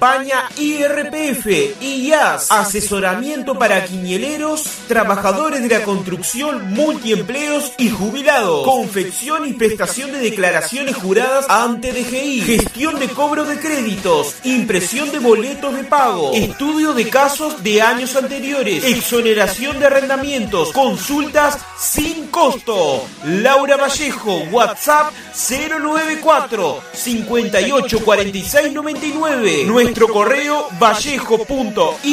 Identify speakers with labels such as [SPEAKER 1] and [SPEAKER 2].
[SPEAKER 1] campaña IRPF, IAS, asesoramiento para quiñeleros, trabajadores de la construcción, multiempleos y jubilados, confección y prestación de declaraciones juradas ante DGI, gestión de cobro de créditos, impresión de boletos de pago, estudio de casos de años anteriores, exoneración de arrendamientos, consultas sin costo. Laura Vallejo, WhatsApp 094 58 46 99. Nuestro correo vallejo.i